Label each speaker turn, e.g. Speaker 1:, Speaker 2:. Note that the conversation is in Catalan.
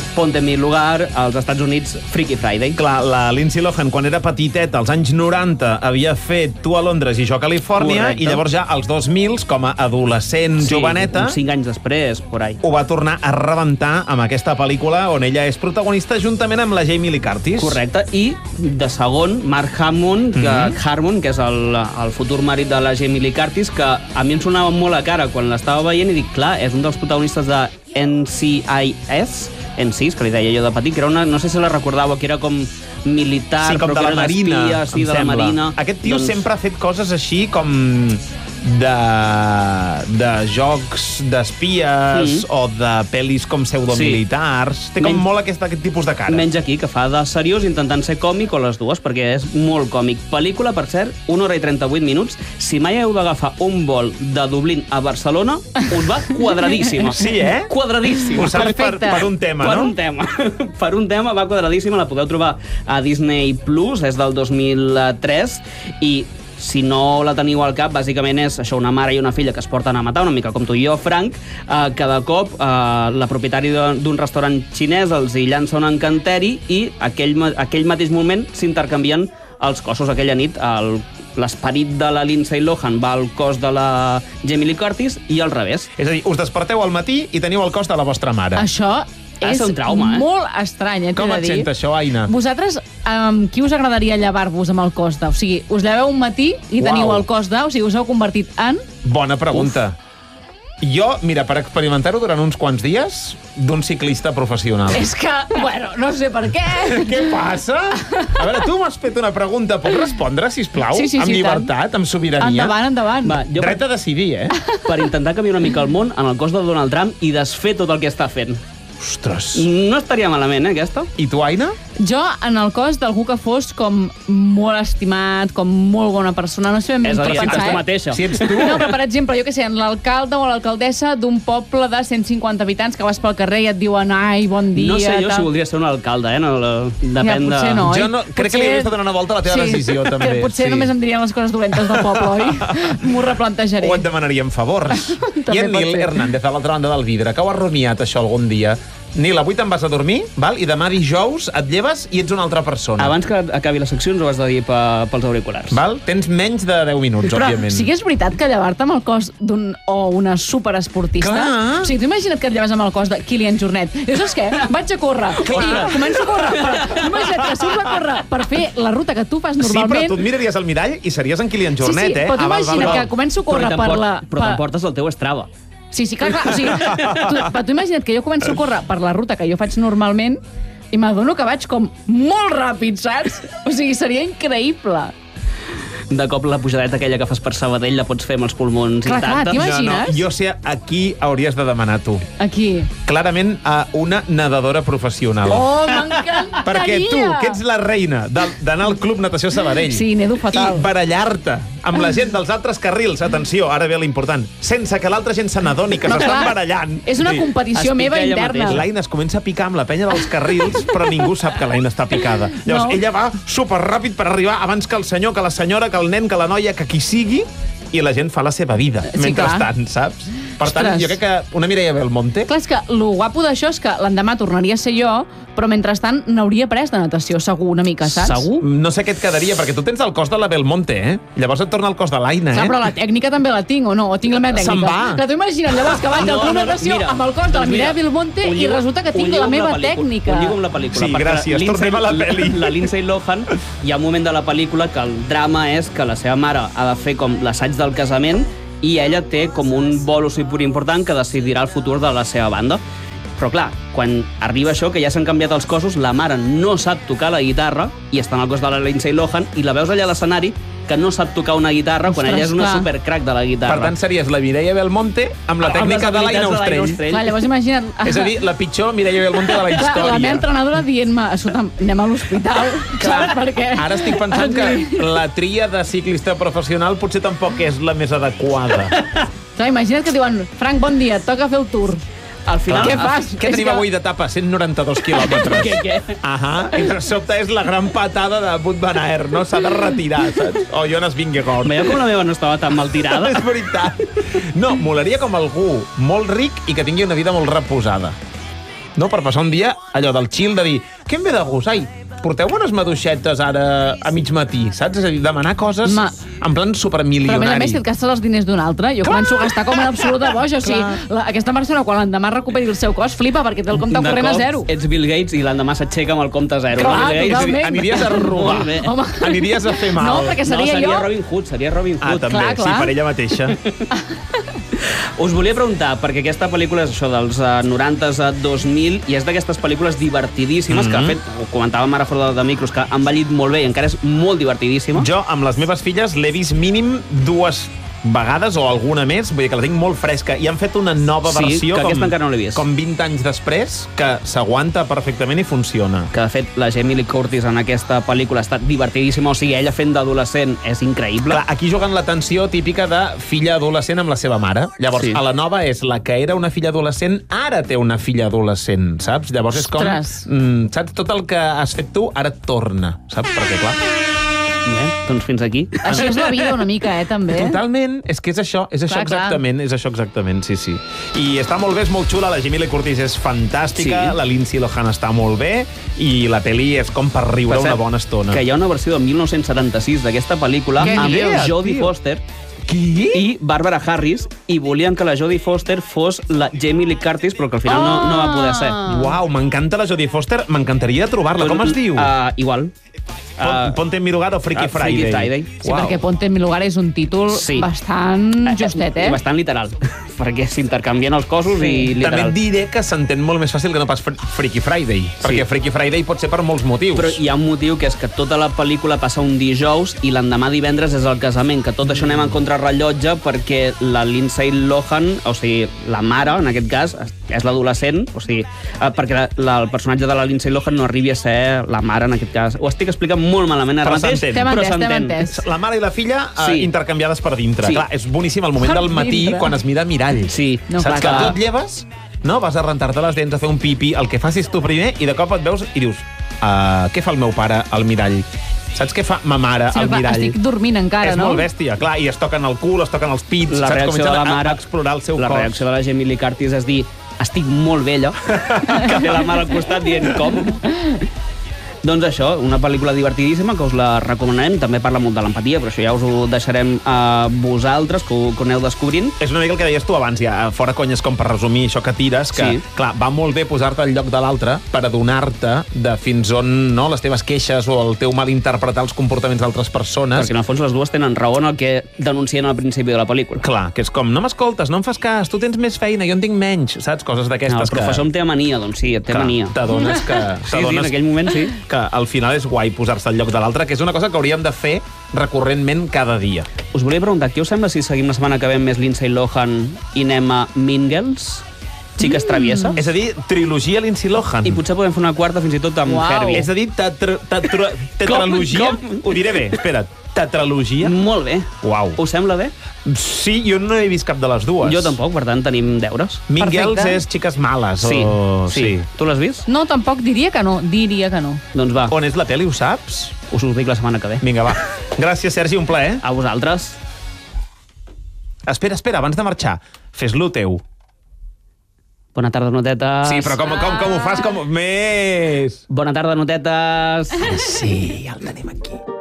Speaker 1: Ponte en mi lugar, als Estats Units, Freaky Friday.
Speaker 2: Clar, la Lindsay Lohan, quan era petiteta, als anys 90, havia fet Tu a Londres i Jo a Califòrnia,
Speaker 1: Correcte.
Speaker 2: i llavors ja als 2000, com a adolescent joveneta,
Speaker 1: uns 5 anys després, por ahí.
Speaker 2: ho va tornar a rebentar amb aquesta pel·lícula on ella és protagonista juntament amb la Jamie Lee Curtis.
Speaker 1: Correcte, i de segon, Mark Harmon, que és el futur marit de la Jamie Lee Curtis, que a mi em sonava molt a cara quan l'estava veient i dic, clar, és un dels protagonistes de NCIS, que li deia jo de petit, que era una, no sé si la recordàveu, que era com militar,
Speaker 2: Sí, com
Speaker 1: però
Speaker 2: de
Speaker 1: que
Speaker 2: la
Speaker 1: era
Speaker 2: Marina,
Speaker 1: d'espia, sí, de la Marina.
Speaker 2: Aquest tio sempre ha fet coses així com de jocs d'espies o de pel·lis com pseudomilitars. Té com molt aquest tipus de cara.
Speaker 1: Menys aquí, que fa de seriós intentant ser còmic o les dues, perquè és molt còmic. Pel·lícula, per cert, 1 hora i 38 minuts. Si mai heu d'agafar un vol de Dublín a Barcelona, us va quadradíssima.
Speaker 2: Sí, eh?
Speaker 1: Quadradíssima.
Speaker 2: Ho saps per un tema, no?
Speaker 1: Per un tema. Per un tema va quadradíssima, la podeu trobar a Disney Plus, és del 2003, i si no la teniu al cap, bàsicament és això, una mare i una filla que es porten a matar, una mica com tu i jo, Frank. Cada cop la propietari d'un restaurant xinès els hi llança un encanteri i aquell mateix moment s'intercanvien els cossos. Aquella nit l'esperit de la Lindsay Lohan va al cos de la Jamie Lee Curtis i al revés.
Speaker 2: És a dir, us desperteu al matí i teniu el cos de la vostra mare.
Speaker 3: Això és
Speaker 1: un trauma,
Speaker 3: molt estrany,
Speaker 2: Com et sent això, Aina?
Speaker 3: Vosaltres, qui us agradaria llevar-vos amb el cos de? O sigui, us lleveu un matí i teniu el cos de? O sigui, us heu convertit en?
Speaker 2: Bona pregunta. Jo, mira, per experimentar-ho durant uns quants dies, d'un ciclista professional.
Speaker 3: És que, bueno, no sé per què.
Speaker 2: Què passa? A veure, tu m'has fet una pregunta. Pots respondre, sisplau?
Speaker 3: Sí,
Speaker 2: amb llibertat, amb sobirania?
Speaker 3: Endavant.
Speaker 1: Va, jo
Speaker 2: Dret a decidir,
Speaker 1: per intentar canviar una mica el món en el cos de Donald Trump i desfer tot el que està fent.
Speaker 2: Ostres.
Speaker 1: No estaria malament, aquesta?
Speaker 2: I tu, Aina?
Speaker 3: Jo, en el cos d'algú que fos com molt estimat, com molt bona persona, no sé ben bé
Speaker 1: És a
Speaker 3: per
Speaker 1: dir,
Speaker 3: pensar,
Speaker 1: tu mateixa.
Speaker 2: Si ets tu...
Speaker 3: No, però per exemple, jo què sé, l'alcalde o l'alcaldessa d'un poble de 150 habitants que vas pel carrer i et diuen ai, bon dia...
Speaker 1: No sé jo
Speaker 3: tal.
Speaker 1: si voldria ser un alcalde, No, depèn de...
Speaker 3: potser no,
Speaker 2: Jo no, crec que li hauries de donar una volta a la teva decisió, també.
Speaker 3: Que potser només em dirien les coses dolentes del poble, oi? M'ho replantejaré.
Speaker 2: O et demanaríem favors. I en
Speaker 3: pot
Speaker 2: Nil
Speaker 3: ser.
Speaker 2: Hernández, a l'altra banda del vidre, que ho ha rumiat això algun dia. Nil, avui te'n vas a dormir, val? I demà dijous et lleves i ets una altra persona.
Speaker 1: Abans que acabi la secció ens ho has de dir pels auriculars.
Speaker 2: Val? Tens menys de 10 minuts,
Speaker 3: Però
Speaker 2: òbviament.
Speaker 3: sí que és veritat que llevar-te amb el cos d'un o una superesportista...
Speaker 2: Clar.
Speaker 3: O sigui, tu imagina't que et lleves amb el cos de Kilian Jornet. I saps què? Vaig a córrer. I començo a córrer. Imagina't que surts a córrer per fer la ruta que tu fas
Speaker 2: Sí, però
Speaker 3: normalment.
Speaker 2: tu et miraries al mirall i series en Kilian Jornet,
Speaker 3: però tu imagina't que començo a córrer per la...
Speaker 1: Però t'emportes el teu Strava.
Speaker 3: Sí, clar. O sigui, tu imagina't que jo començo a córrer per la ruta que jo faig normalment i m'adono que vaig com molt ràpid, saps? O sigui, seria increïble.
Speaker 1: De cop la pujadeta aquella que fas per Sabadell la pots fer amb els pulmons
Speaker 3: Clar,
Speaker 1: intactes.
Speaker 3: t'imagines?
Speaker 2: Jo sé a qui hauries de demanar tu.
Speaker 3: Aquí.
Speaker 2: Clarament a una nedadora professional.
Speaker 3: Oh, m'encantaria!
Speaker 2: Perquè tu, que ets la reina d'anar al Club Natació Sabadell
Speaker 3: Sí, nedo fatal.
Speaker 2: i barallar-te amb la gent dels altres carrils, atenció, ara ve l'important, sense que l'altra gent se n'adoni que
Speaker 3: No,
Speaker 2: s'estan
Speaker 3: clar,
Speaker 2: barallant.
Speaker 3: és una
Speaker 2: Sí.
Speaker 3: competició
Speaker 1: es
Speaker 3: meva
Speaker 1: pica ella
Speaker 3: interna.
Speaker 1: mateixa.
Speaker 2: L'Aina es comença a picar amb la penya dels carrils, però ningú sap que l'Aina està picada. Llavors,
Speaker 3: No.
Speaker 2: ella va superràpid per arribar abans que el senyor, que la senyora, que el nen, que la noia, que qui sigui, i la gent fa la seva vida
Speaker 3: Sí,
Speaker 2: mentrestant, saps? Per tant,
Speaker 3: Ostres.
Speaker 2: jo crec que una Mireia Belmonte...
Speaker 3: Clar, és que el guapo d'això és que l'endemà tornaria a ser jo, però mentrestant n'hauria pres de natació, segur, una mica, saps?
Speaker 1: Segur?
Speaker 2: No sé què et quedaria, perquè tu tens el cos de la Belmonte, eh? Llavors et torna el cos de l'Aina,
Speaker 3: Clar,
Speaker 2: eh?
Speaker 3: però la tècnica també la tinc, o no? O tinc la meva tècnica?
Speaker 2: Se'n va.
Speaker 3: Que tu imagina't llavors que vaig al club natació
Speaker 1: mira,
Speaker 3: amb el cos de la
Speaker 1: doncs mira,
Speaker 3: Mireia Belmonte
Speaker 1: ho
Speaker 3: i
Speaker 1: lligo-
Speaker 3: resulta que
Speaker 1: ho
Speaker 3: tinc
Speaker 1: lligo
Speaker 3: la
Speaker 1: amb
Speaker 3: meva
Speaker 1: pel·lícula.
Speaker 3: tècnica.
Speaker 1: Ho lligo amb la pel·lícula.
Speaker 2: Sí,
Speaker 1: perquè
Speaker 2: gràcies, tornem a la pel·li.
Speaker 1: La Lindsay Lohan, hi ha un moment de la pel·lícula que el drama és que la seva mare ha de fer com l'assaig del casament i ella té com un bolo superimportant que decidirà el futur de la seva banda. Però clar, quan arriba això, que ja s'han canviat els cossos, la mare no sap tocar la guitarra i està en el cos de la Lindsay Lohan i la veus allà a l'escenari que no sap tocar una guitarra quan
Speaker 3: Ostres,
Speaker 1: ella és una
Speaker 3: clar.
Speaker 1: supercrack de la guitarra.
Speaker 2: Per tant, series la Mireia Belmonte amb la
Speaker 1: Amb les
Speaker 2: tècnica de l'Aina
Speaker 1: habilitats de l'Aina
Speaker 2: Ostrell.
Speaker 3: Clar, llavors imagina't...
Speaker 2: És a dir, la pitjor Mireia Belmonte de la
Speaker 3: Clar, la meva
Speaker 2: història.
Speaker 3: entrenadora dient-me, escolta, anem a l'hospital, saps? Perquè...
Speaker 2: Ara estic pensant que la tria de ciclista professional potser tampoc és la més adequada.
Speaker 3: Clar, imagina't que diuen, Frank, bon dia, et toca fer el tour.
Speaker 1: Al final...
Speaker 3: Què fas?
Speaker 2: Què tenim avui d'etapa? 192 quilòmetres.
Speaker 1: Què?
Speaker 2: Ahà, i de sobte és la gran patada de Wout van Aert, no? S'ha de retirar, saps? O Jonas Vingegaard.
Speaker 1: Veieu com la meva no estava tan mal tirada?
Speaker 2: És veritat. No, molaria com algú molt ric i que tingui una vida molt reposada. No, per passar un dia, allò del chill, de dir, què em ve de gust? Ai, porteu unes maduixetes ara a mig matí, saps? És a dir, demanar coses en plan supermilionari.
Speaker 3: Però a més, si et gastes els diners d'un altre, jo començo a gastar com una absoluta boja. O sigui, aquesta persona, quan l'endemà recuperi el seu cos, flipa perquè té el compte corrent a zero.
Speaker 1: Ets Bill Gates i l'endemà s'aixeca amb el compte a zero.
Speaker 3: Clar, totalment.
Speaker 2: Aniries a robar. Aniries a fer mal.
Speaker 3: No, perquè seria jo...
Speaker 1: Seria Robin Hood.
Speaker 2: Ah, també, sí, per ella mateixa.
Speaker 1: Us volia preguntar, perquè aquesta pel·lícula és això dels 90s a 2000 i és d'aquestes pel·lícules divertidíssimes que, de fet, ho comentàvem ara fora de micros, que han envellit molt bé i encara és molt divertidíssima.
Speaker 2: Jo, amb les meves filles, l'he vist mínim 2 vegades o alguna més, vull dir que la tinc molt fresca, i han fet una nova versió
Speaker 1: que aquesta encara no l'he vist.
Speaker 2: Com 20 anys després, que s'aguanta perfectament i funciona.
Speaker 1: Que, de fet, la Jamie Lee Curtis en aquesta pel·lícula ha estat divertidíssima, o sigui, ella fent d'adolescent és increïble.
Speaker 2: Clar, aquí juguen la tensió típica de filla adolescent amb la seva mare. Llavors, a la nova és la que era una filla adolescent, ara té una filla adolescent, saps? Llavors és com... saps? Tot el que has fet tu ara et torna, saps? Perquè, clar...
Speaker 1: Doncs fins aquí.
Speaker 3: Així és la vida una mica, també.
Speaker 2: Totalment. És que és això exactament, sí. I està molt bé, és molt xula, la Jamie Lee Curtis és fantàstica, la Lindsay Lohan està molt bé, i la pel·li és com per riure una bona estona.
Speaker 1: Que hi ha una versió del 1976 d'aquesta pel·lícula amb Jodie Foster i Barbara Harris, i volien que la Jodie Foster fos la Jamie Lee Curtis, però que al final no va poder ser.
Speaker 2: Uau, m'encanta la Jodie Foster, m'encantaria trobar-la. Com es diu?
Speaker 1: Igual.
Speaker 2: Ponte en mi lugar o Freaky Friday.
Speaker 3: Sí, perquè Ponte en mi lugar és un títol bastant justet,
Speaker 1: I bastant literal, perquè s'intercanvien els cossos i literal.
Speaker 2: També et diré que s'entén molt més fàcil que no pas Freaky Friday, perquè Freaky Friday pot ser per molts motius.
Speaker 1: Però hi ha un motiu que és que tota la pel·lícula passa un dijous i l'endemà divendres és el casament, que tot això anem en contrarrellotge perquè la Lindsay Lohan, o sigui, la mare, en aquest cas, és l'adolescent, o sigui, perquè el personatge de la Lindsay Lohan no arribi a ser la mare, en aquest cas. Ho estic explicant molt malament ara mateix, però s'entén.
Speaker 2: La mare i la filla intercanviades per dintre. Clar, és boníssim el moment del matí quan es mira mirall.
Speaker 1: Sí.
Speaker 2: Saps que tu et lleves, vas a rentar-te les dents, a fer un pipi, el que facis tu primer, i de cop et veus i dius, què fa el meu pare al mirall? Saps què fa ma mare al mirall?
Speaker 3: Estic dormint encara, no?
Speaker 2: És molt bèstia, clar, i es toquen el cul, es toquen els pits,
Speaker 1: la reacció de la mare
Speaker 2: a explorar el seu cos.
Speaker 1: La reacció de la Jamie Lee Curtis és dir, estic molt vella, que té la mare al costat dient com... Doncs això, una pel·lícula divertidíssima que us la recomanarem, també parla molt de l'empatia, però això ja us ho deixarem a vosaltres, que ho aneu descobrint.
Speaker 2: És una mica el que deies tu abans, ja, fora conyes com per resumir això que tires, que, clar, va molt bé posar-te al lloc de l'altre per adonar-te de fins on les teves queixes o el teu mal interpretar els comportaments d'altres persones.
Speaker 1: Perquè en el fons les dues tenen raó en el que denuncien al principi de la pel·lícula.
Speaker 2: Clar, que és com, no m'escoltes, no em fas cas, tu tens més feina, jo en tinc menys, saps? Coses d'aquestes que...
Speaker 1: El professor em té mania, doncs sí, et té mania.
Speaker 2: T'adones que...
Speaker 1: Sí, en aquell moment sí.
Speaker 2: Que al final és guai posar-se al lloc de l'altre, que és una cosa que hauríem de fer recurrentment cada dia.
Speaker 1: Us volia preguntar, què us sembla si seguim la setmana que ve més Lindsay Lohan i anem a Mean Girls? Xiques travieses?
Speaker 2: És a dir, trilogia Lindsay Lohan.
Speaker 1: I potser podem fer una quarta fins i tot amb Herbie.
Speaker 2: És a dir, tetralogia? Ho diré bé, espera't. Tetralogia?
Speaker 1: Molt bé.
Speaker 2: Uau.
Speaker 1: Us sembla bé?
Speaker 2: Sí, jo no he vist cap de les dues.
Speaker 1: Jo tampoc, per tant tenim deures.
Speaker 2: Mean Girls és xiques males.
Speaker 1: Sí. Tu l'has vist?
Speaker 3: No, tampoc diria que no.
Speaker 1: Doncs va.
Speaker 2: On és la tele, ho saps?
Speaker 1: Us ho dic la setmana que ve.
Speaker 2: Vinga, va. Gràcies, Sergi, un plaer.
Speaker 1: A vosaltres.
Speaker 2: Espera, abans de marxar. Fes-lo teu.
Speaker 1: Bona tarda, notetes.
Speaker 2: Sí, però com ho fas? Més!
Speaker 1: Bona tarda, notetes.
Speaker 2: Sí, ja el tenim aquí.